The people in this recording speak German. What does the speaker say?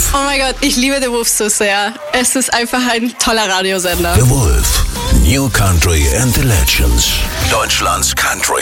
Oh mein Gott, ich liebe The Wolf so sehr. Es ist einfach ein toller Radiosender. The Wolf. New Country and the Legends. Deutschlands Country